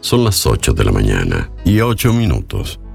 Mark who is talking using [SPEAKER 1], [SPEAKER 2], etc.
[SPEAKER 1] Son las 8 de la mañana y 8 minutos.